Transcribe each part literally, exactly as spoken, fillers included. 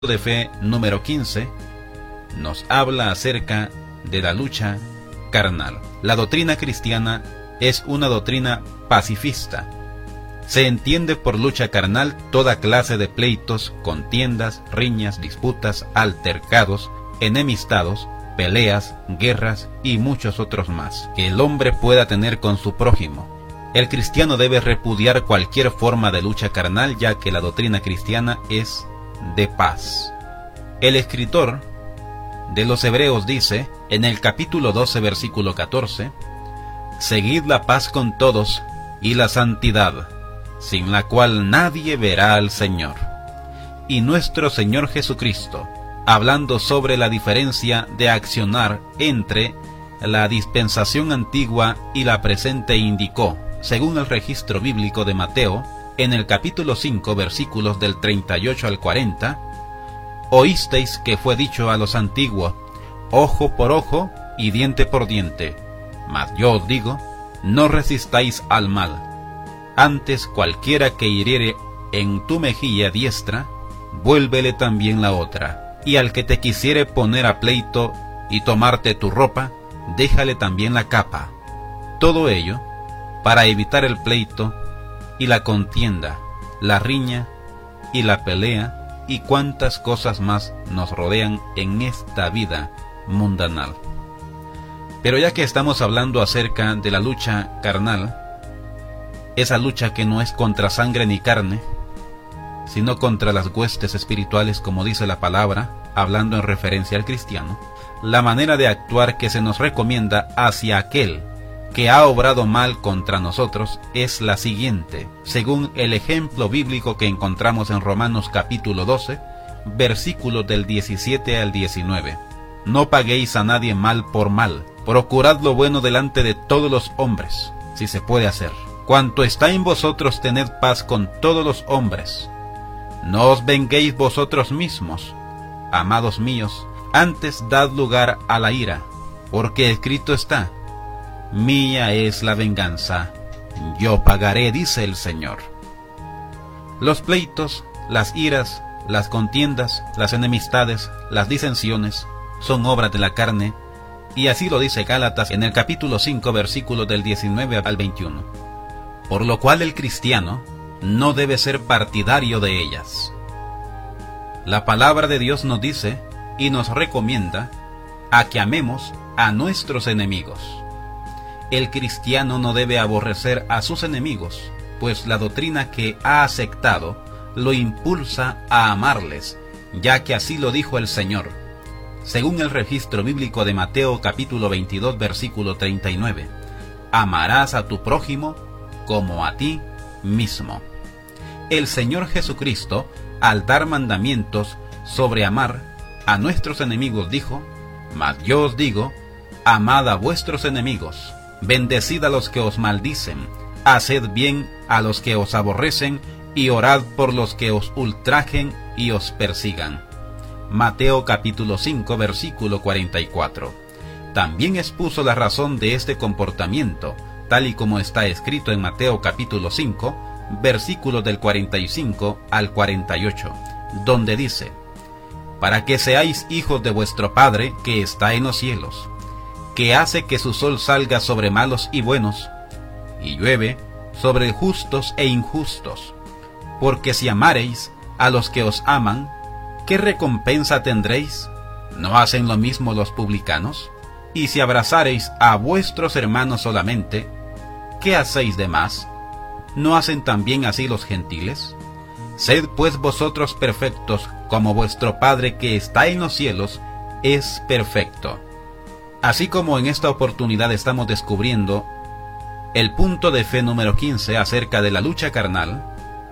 de fe número quince nos habla acerca de la lucha carnal. La doctrina cristiana es una doctrina pacifista. Se entiende por lucha carnal toda clase de pleitos, contiendas, riñas, disputas, altercados, enemistados, peleas, guerras y muchos otros más que el hombre pueda tener con su prójimo. El cristiano debe repudiar cualquier forma de lucha carnal, ya que la doctrina cristiana es de paz. El escritor de los Hebreos dice en el capítulo doce versículo catorce: seguid la paz con todos y la santidad, sin la cual nadie verá al Señor. Y nuestro Señor Jesucristo, hablando sobre la diferencia de accionar entre la dispensación antigua y la presente, indicó, según el registro bíblico de Mateo, en el capítulo cinco versículos del treinta y ocho al cuarenta: oísteis que fue dicho a los antiguos, ojo por ojo y diente por diente. Mas yo os digo, no resistáis al mal. Antes cualquiera que hiriere en tu mejilla diestra, vuélvele también la otra. Y al que te quisiere poner a pleito y tomarte tu ropa, déjale también la capa. Todo ello para evitar el pleito y la contienda, la riña y la pelea y cuantas cosas más nos rodean en esta vida mundanal. Pero ya que estamos hablando acerca de la lucha carnal, esa lucha que no es contra sangre ni carne, sino contra las huestes espirituales, como dice la palabra, hablando en referencia al cristiano, la manera de actuar que se nos recomienda hacia aquel que ha obrado mal contra nosotros es la siguiente, según el ejemplo bíblico que encontramos en Romanos capítulo doce, versículos del diecisiete al diecinueve. No paguéis a nadie mal por mal, procurad lo bueno delante de todos los hombres, si se puede hacer. Cuanto está en vosotros, tened paz con todos los hombres. No os venguéis vosotros mismos, amados míos, antes dad lugar a la ira, porque escrito está: mía es la venganza, yo pagaré, dice el Señor. Los pleitos, las iras, las contiendas, las enemistades, las disensiones, son obras de la carne, y así lo dice Gálatas en el capítulo cinco, versículos del diecinueve al veintiuno. Por lo cual el cristiano no debe ser partidario de ellas. La palabra de Dios nos dice y nos recomienda a que amemos a nuestros enemigos. El cristiano no debe aborrecer a sus enemigos, pues la doctrina que ha aceptado lo impulsa a amarles, ya que así lo dijo el Señor, según el registro bíblico de Mateo capítulo veintidós versículo treinta y nueve: amarás a tu prójimo como a ti mismo. El Señor Jesucristo, al dar mandamientos sobre amar a nuestros enemigos, dijo: mas yo os digo, amad a vuestros enemigos, bendecid a los que os maldicen, haced bien a los que os aborrecen, y orad por los que os ultrajen y os persigan. Mateo capítulo cinco versículo cuarenta y cuatro. También expuso la razón de este comportamiento, tal y como está escrito en Mateo capítulo cinco, versículos del cuarenta y cinco al cuarenta y ocho, donde dice: para que seáis hijos de vuestro Padre que está en los cielos, que hace que su sol salga sobre malos y buenos, y llueve sobre justos e injustos. Porque si amareis a los que os aman, ¿qué recompensa tendréis? ¿No hacen lo mismo los publicanos? Y si abrazareis a vuestros hermanos solamente, ¿qué hacéis de más? ¿No hacen también así los gentiles? Sed pues vosotros perfectos, como vuestro Padre que está en los cielos es perfecto. Así como en esta oportunidad estamos descubriendo el punto de fe número quince acerca de la lucha carnal,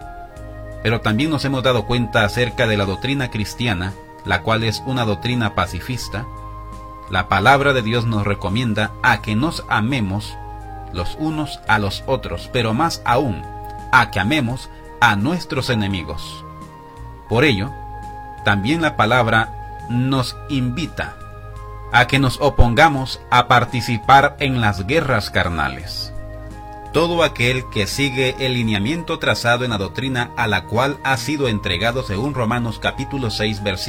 pero también nos hemos dado cuenta acerca de la doctrina cristiana, la cual es una doctrina pacifista. La palabra de Dios nos recomienda a que nos amemos los unos a los otros, pero más aún, a que amemos a nuestros enemigos. Por ello, también la palabra nos invita a que nos opongamos a participar en las guerras carnales. todo aquel que sigue el lineamiento trazado en la doctrina a la cual ha sido entregado según Romanos capítulo seis, versículo